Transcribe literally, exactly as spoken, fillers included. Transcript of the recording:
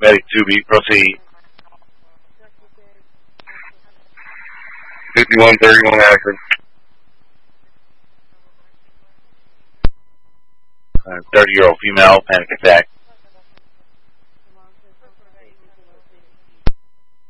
Medic two B, proceed. fifty-one thirty-one active. thirty-year-old female, panic attack.